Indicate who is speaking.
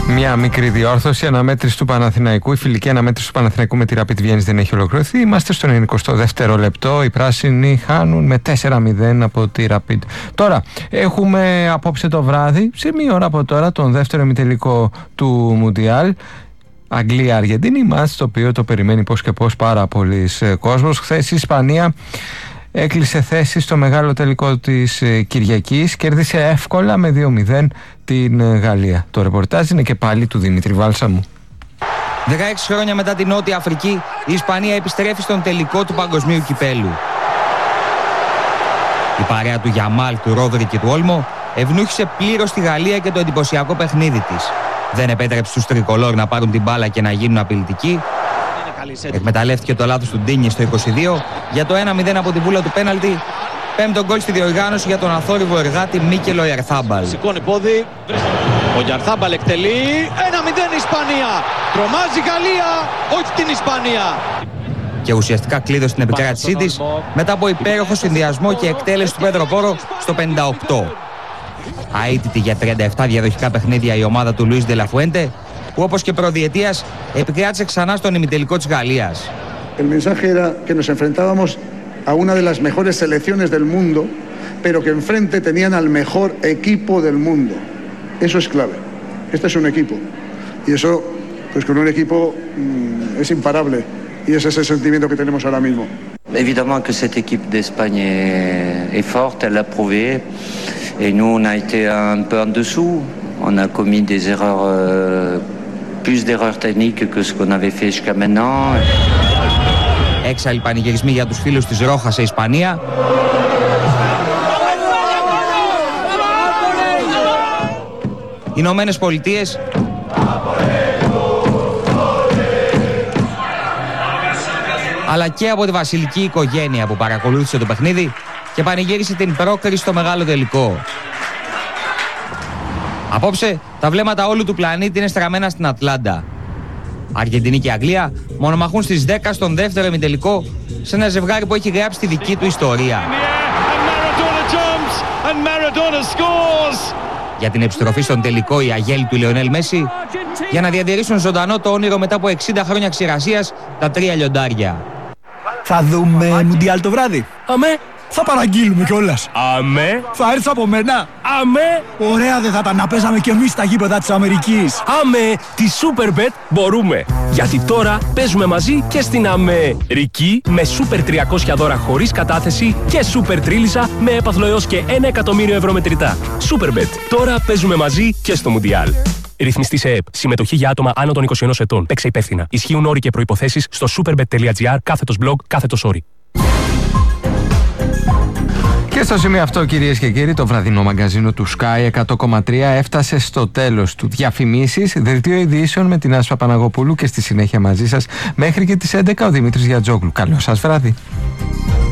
Speaker 1: Μια μικρή διόρθωση. Αναμέτρηση του Παναθηναϊκού. Η φιλική αναμέτρηση του Παναθηναϊκού με τη Rapid Βιέννης δεν έχει ολοκληρωθεί. Είμαστε στο 92ο λεπτό. Οι πράσινοι χάνουν με 4-0 από τη Rapid. Τώρα έχουμε απόψε το βράδυ, σε μία ώρα από τώρα, τον δεύτερο ημιτελικό του Μουντιάλ. Αγγλία-Αργεντίνη, μάτς το οποίο το περιμένει πώς και πώς πάρα πολλής κόσμος. Χθες η Ισπανία έκλεισε θέση στο μεγάλο τελικό της Κυριακής. Κέρδισε εύκολα με 2-0 την Γαλλία. Το ρεπορτάζ είναι και πάλι του Δημήτρη Βάλσαμου.
Speaker 2: 16 χρόνια μετά την Νότια Αφρική, η Ισπανία επιστρέφει στον τελικό του παγκοσμίου κυπέλου. Η παρέα του Γιαμάλ, του Ρόδρι και του Όλμο ευνούχησε πλήρως τη Γαλλία και το εντυπωσιακό παιχνίδι της. Δεν επέτρεψε στους τρικολόρ να πάρουν την μπάλα και να γίνουν απειλητικοί. Εκμεταλλεύτηκε το λάθος του Ντίνι στο 22 για το 1-0 από τη βούλα του πέναλτι. Πέμπτο γκολ στη διοργάνωση για τον αθόρυβο εργάτη Μίκελο Ιαρθάμπαλ.
Speaker 3: Σηκώνει πόδι. Ο Ιαρθάμπαλ εκτελεί. 1-0 Ισπανία. Τρομάζει Γαλλία, όχι την Ισπανία.
Speaker 2: Και ουσιαστικά κλείδωσε την επικράτησή της μετά από υπέροχο συνδυασμό και εκτέλεση του Πέντρο Πόρο στο 58. Αίτητη για 37 διαδοχικά παιχνίδια η ομάδα του Λουίς Ντελαφουέντε, που όπως και προδιετίας επικράτησε ξανά στον ημιτελικό της Γαλλίας.
Speaker 4: El mensaje era que nos enfrentábamos a una de las mejores selecciones del mundo, pero que enfrente tenían al mejor equipo del mundo. Eso es clave. Este es un equipo. Y eso, pues con un equipo es imparable. Y ese es el sentimiento que tenemos ahora mismo.
Speaker 5: Évidemment que cette équipe d'Espagne est forte, elle l'a prouvé. Et nous, on a été un peu en dessous. On a commis des erreurs, plus d'erreurs techniques que ce qu'on avait fait jusqu'à maintenant.
Speaker 2: Έξαλλοι πανηγυρισμοί για τους φίλους της Ρόχα σε Ισπανία. Οι Ηνωμένες Πολιτείες αλλά και από τη βασιλική οικογένεια που παρακολούθησε το παιχνίδι και πανηγύρισε την πρόκριση στο μεγάλο τελικό. Απόψε, τα βλέμματα όλου του πλανήτη είναι στραμμένα στην Ατλάντα. Αργεντινή και Αγγλία μονομαχούν στις 10 στον δεύτερο ημιτελικό σε ένα ζευγάρι που έχει γράψει τη δική του ιστορία. Για την επιστροφή στον τελικό οι αγέλοι του Λεωνέλ Μέση, για να διατηρήσουν ζωντανό το όνειρο μετά από 60 χρόνια ξηρασίας, τα 3 λιοντάρια.
Speaker 6: Θα δούμε Μουντιάλ το βράδυ. Αμέ. Θα παραγγείλουμε κιόλας.
Speaker 7: Αμέ.
Speaker 6: Θα έρθει από μένα.
Speaker 7: Αμέ.
Speaker 6: Ωραία δεν θα ήταν να παίζαμε κι εμείς στα γήπεδα της Αμερικής.
Speaker 7: Αμέ. Τη Superbet μπορούμε. Γιατί τώρα παίζουμε μαζί και στην Αμερική με Super 300 δώρα χωρίς κατάθεση και Super Τρίλισσα με έπαθλο έως και 1 εκατομμύριο ευρώ μετρητά. Superbet. Τώρα παίζουμε μαζί και στο Μουντιάλ. Ρυθμιστή σε ΕΕΠ. Συμμετοχή για άτομα άνω των 21 ετών. Παίξε υπεύθυνα. Ισχύουν όροι και προϋποθέσεις στο superbet.gr/blog/story.
Speaker 1: Και στο σημείο αυτό, κυρίες και κύριοι, το βραδινό μαγκαζίνο του Sky 100,3 έφτασε στο τέλος του. Διαφημίσεις, δελτίο ειδήσεων με την Άσπα Παναγοπούλου και στη συνέχεια μαζί σας μέχρι και τις 11 ο Δημήτρης Γιατζόγλου. Καλό σας βράδυ.